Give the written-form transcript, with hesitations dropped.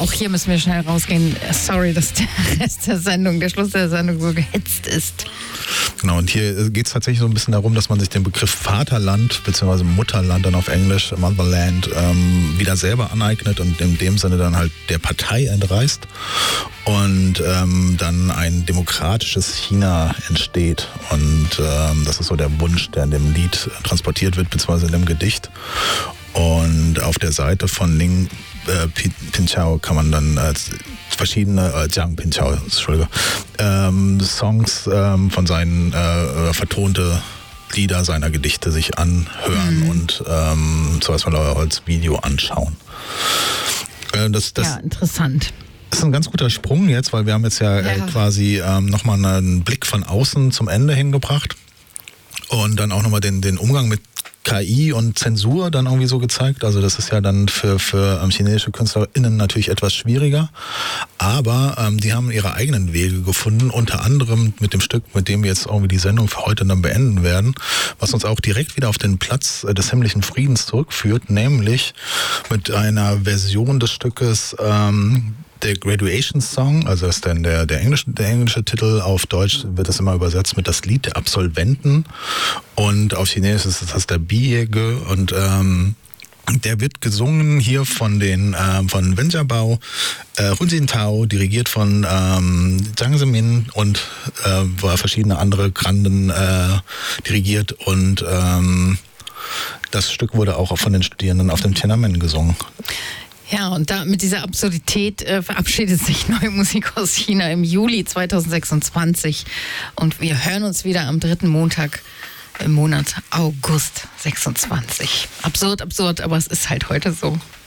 auch hier müssen wir schnell rausgehen. Sorry, dass der Rest der Sendung, der Schluss der Sendung so gehetzt ist. Genau, und hier geht es tatsächlich so ein bisschen darum, dass man sich den Begriff Vaterland bzw. Mutterland dann auf Englisch, Motherland, wieder selber aneignet und in dem Sinne dann halt der Partei entreißt und dann ein demokratisches China entsteht. Und das ist so der Wunsch, der in dem Lied transportiert wird, beziehungsweise in dem Gedicht. Und auf der Seite von Ling Pinchao kann man dann verschiedene Jiang Pinchao, Entschuldige, Songs von seinen vertonte Lieder seiner Gedichte sich anhören und sowas mal als Video anschauen. Ja, interessant. Das ist ein ganz guter Sprung jetzt, weil wir haben jetzt ja quasi nochmal einen Blick von außen zum Ende hingebracht und dann auch nochmal den Umgang mit KI und Zensur dann irgendwie so gezeigt. Also das ist ja dann für chinesische KünstlerInnen natürlich etwas schwieriger. Aber die haben ihre eigenen Wege gefunden, unter anderem mit dem Stück, mit dem wir jetzt irgendwie die Sendung für heute dann beenden werden, was uns auch direkt wieder auf den Platz des himmlischen Friedens zurückführt, nämlich mit einer Version des Stückes der Graduation Song, also das ist dann der englische Titel, auf Deutsch wird das immer übersetzt mit das Lied der Absolventen und auf Chinesisch ist das der Biege und der wird gesungen hier von Wen Jiabao, Hun Jintao, dirigiert von Zhang Zemin und verschiedene andere Granden dirigiert und das Stück wurde auch von den Studierenden auf dem Tiananmen gesungen. Ja, und da mit dieser Absurdität verabschiedet sich Neue Musik aus China im Juli 2026. Und wir hören uns wieder am 3. Montag im Monat August 26. Absurd, aber es ist halt heute so.